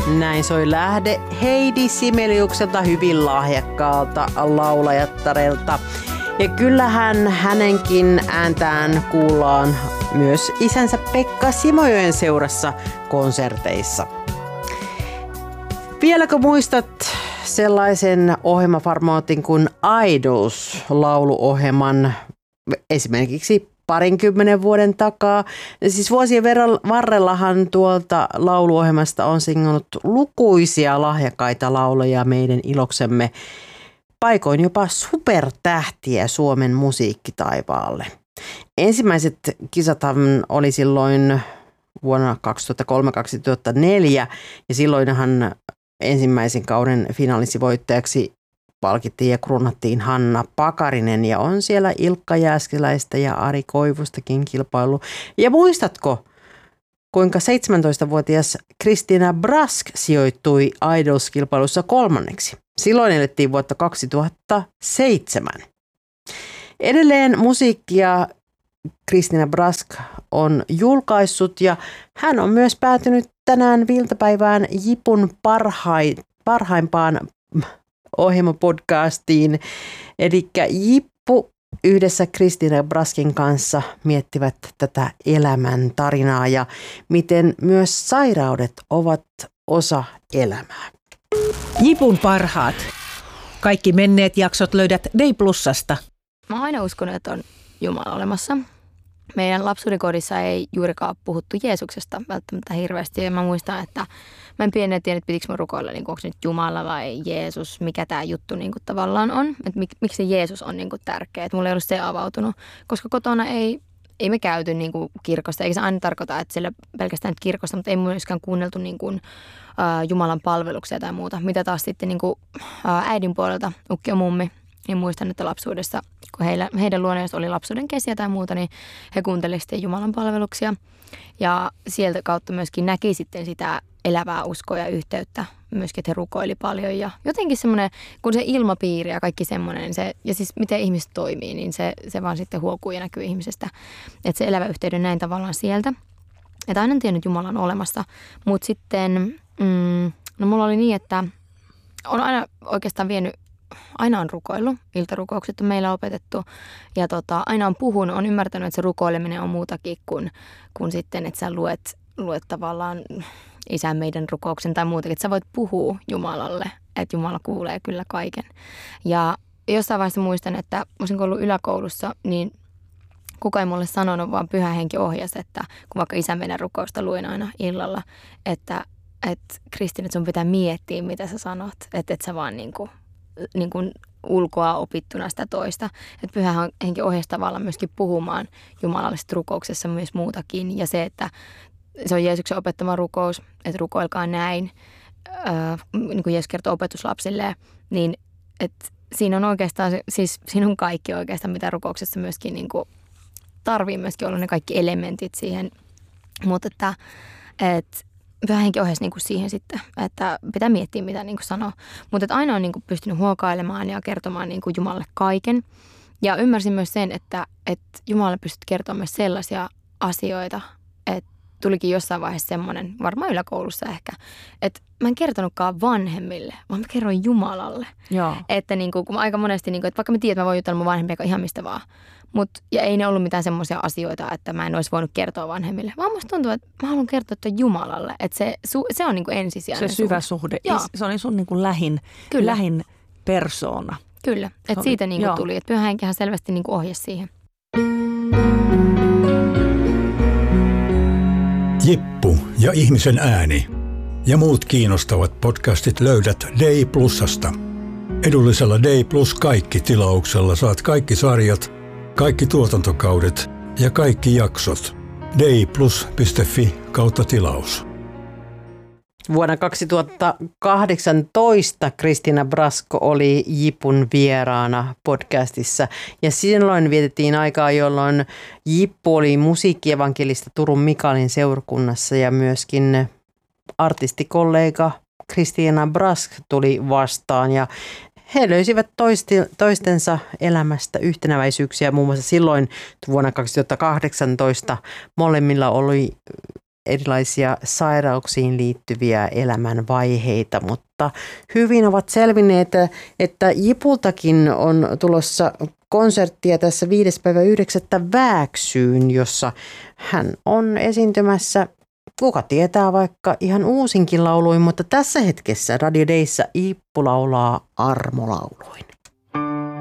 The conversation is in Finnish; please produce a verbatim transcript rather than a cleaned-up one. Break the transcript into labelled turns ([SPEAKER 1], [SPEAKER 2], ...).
[SPEAKER 1] Näin soi lähde Heidi Sibeliukselta, hyvin lahjakkaalta laulajattarelta. Ja kyllähän hänenkin ääntään kuullaan myös isänsä Pekka Simojoen seurassa konserteissa. Vieläkö muistat sellaisen ohjelmaformaatin kuin Idols-lauluohjelman esimerkiksi parinkymmenen vuoden takaa? Siis vuosien varrellahan tuolta lauluohjelmasta on singannut lukuisia lahjakkaita laulajia meidän iloksemme, paikoin jopa supertähtiä Suomen musiikkitaivaalle. Ensimmäiset kisathan oli silloin vuonna kaksituhattakolme kaksituhattaneljä ja silloinhan ensimmäisen kauden finaalisivoittajaksi palkittiin ja kruunattiin Hanna Pakarinen ja on siellä Ilkka Jääskeläistä ja Ari Koivustakin kilpailu. Ja muistatko, kuinka seitsemäntoistavuotias Christina Brask sijoittui Idols-kilpailussa kolmanneksi? Silloin elettiin vuotta kaksituhattaseitsemän. Edelleen musiikkia Christina Brask on julkaissut ja hän on myös päätynyt tänään iltapäivään Jipun parhain, parhaimpaan ohjelmapodcastiin. Eli Jippu yhdessä Christina Braskin kanssa miettivät tätä elämän tarinaa ja miten myös sairaudet ovat osa elämää.
[SPEAKER 2] Jipun parhaat. Kaikki menneet jaksot löydät Day Plusasta.
[SPEAKER 3] Mä oon aina uskonut, että on Jumala olemassa. Meidän lapsuuden kodissa ei juurikaan puhuttu Jeesuksesta välttämättä hirveästi. Ja mä muistan, että mä en pienenä tiedä, että pitikö mä rukoilla, niin onko se nyt Jumala vai Jeesus, mikä tämä juttu niin kuin tavallaan on. Että mik, miksi se Jeesus on niin kuin tärkeä. Että mulla ei ollut se avautunut, koska kotona ei, ei me käyty niin kuin kirkosta. Eikä se aina tarkoita, että siellä pelkästään kirkosta, mutta ei myöskään kuunneltu niin kuin, ä, Jumalan palveluksia tai muuta. Mitä taas sitten niin kuin, ä, äidin puolelta, ukki ja mummi. Niin muistan, että lapsuudessa, kun heillä, heidän luona, jos oli lapsuuden kesiä tai muuta, niin he kuuntelivat sitten Jumalan palveluksia. Ja sieltä kautta myöskin näki sitten sitä elävää uskoa ja yhteyttä. Myöskin, että he rukoili paljon. Ja jotenkin semmoinen, kun se ilmapiiri ja kaikki semmoinen, se, ja siis miten ihmiset toimii, niin se, se vaan sitten huokuu ja näkyy ihmisestä. Että se elävä yhteyden näin tavallaan sieltä. Että aina on tiennyt Jumalan olemassa. Mutta sitten, mm, no mulla oli niin, että on aina oikeastaan vienyt, aina on rukoillut, iltarukoukset on meillä opetettu ja tota, aina on puhunut, on ymmärtänyt, että se rukoileminen on muutakin kuin, kuin sitten, että sä luet, luet tavallaan Isän meidän rukouksen tai muutakin, että sä voit puhua Jumalalle, että Jumala kuulee kyllä kaiken. Ja jossain vaiheessa muistan, että olisin ollut yläkoulussa, niin kukaan ei mulle sanonut, vaan Pyhä Henki ohjasi, että kun vaikka Isän meidän rukousta luin aina illalla, että, että Kristin, että sun pitää miettiä, mitä sä sanot, että et sä vaan niin kuin niin kuin ulkoa opittuna sitä toista. Että Pyhä Henki ohjasi tavallaan myöskin puhumaan jumalallisessa rukouksessa myös muutakin. Ja se, että se on Jeesuksen opettama rukous, että rukoilkaa näin, äh, niin kuin Jeesus kertoo opetuslapsille, niin että siinä on oikeastaan, siis siinä on kaikki oikeastaan, mitä rukouksessa myöskin niin kuin tarvii myöskin olla ne kaikki elementit siihen. Mutta että, että Pyhä Henki ohjasi niinku siihen sitten, että pitää miettiä, mitä niinku sanoo. Mutta aina on niinku pystynyt huokailemaan ja kertomaan niinku Jumalalle kaiken. Ja ymmärsin myös sen, että, että Jumalalle pystyt kertomaan myös sellaisia asioita, että tulikin jossain vaiheessa semmoinen, varmaan yläkoulussa ehkä, että mä en kertonutkaan vanhemmille, vaan mä kerroin Jumalalle.
[SPEAKER 2] Joo.
[SPEAKER 3] Että niinku, kun mä aika monesti, niinku, että vaikka mä tiedän, että mä voin jutella mun vanhempia ihan mistä vaan, Mut, ja ei ne ollut mitään semmoisia asioita, että mä en olisi voinut kertoa vanhemmille. Vaan musta tuntuu, että mä haluan kertoa että Jumalalle. Että se, se on niin kuin ensisijainen
[SPEAKER 2] se syvä suhde. suhde. Se on sun niin kuin lähin, lähin persoona.
[SPEAKER 3] Kyllä, että siitä niin kuin tuli. Että Pyhä Henkihän selvästi niin kuin ohjasi siihen.
[SPEAKER 4] Jippu ja ihmisen ääni ja muut kiinnostavat podcastit löydät Day Plusasta. Edullisella Day Plus kaikki -tilauksella saat kaikki sarjat, kaikki tuotantokaudet ja kaikki jaksot. dayplus piste fi kautta tilaus.
[SPEAKER 1] Vuonna kaksituhattakahdeksantoista Christina Brasko oli Jipun vieraana podcastissa ja silloin vietettiin aikaa, jolloin Jippu oli musiikkievankelista Turun Mikaelin seurakunnassa ja myöskin artistikollega Christina Brask tuli vastaan ja he löysivät toisti, toistensa elämästä yhtenäväisyyksiä. Muun muassa silloin vuonna kaksituhattakahdeksantoista molemmilla oli erilaisia sairauksiin liittyviä elämänvaiheita, mutta hyvin ovat selvinneet, että Jipultakin on tulossa konserttia tässä viides päivä yhdeksättä Vääksyyn, jossa hän on esiintymässä, kuka tietää, vaikka ihan uusinkin lauluin, mutta tässä hetkessä Radio Dayssä Jippu laulaa armolauluin.